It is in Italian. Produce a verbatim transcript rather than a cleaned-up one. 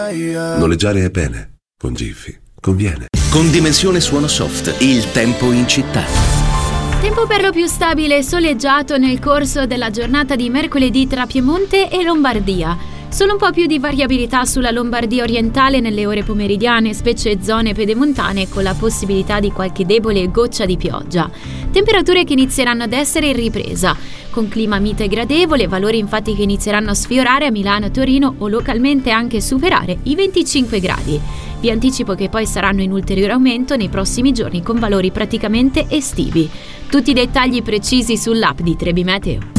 Noleggiare è bene, con Giffy conviene. Con Dimensione Suono Soft, il tempo in città. Tempo per lo più stabile e soleggiato nel corso della giornata di mercoledì tra Piemonte e Lombardia. Solo un po' più di variabilità sulla Lombardia orientale nelle ore pomeridiane, specie zone pedemontane, con la possibilità di qualche debole goccia di pioggia. Temperature che inizieranno ad essere in ripresa, con clima mite e gradevole, valori infatti che inizieranno a sfiorare a Milano e Torino o localmente anche superare i venticinque gradi. Vi anticipo che poi saranno in ulteriore aumento nei prossimi giorni con valori praticamente estivi. Tutti i dettagli precisi sull'app di Trebi Meteo.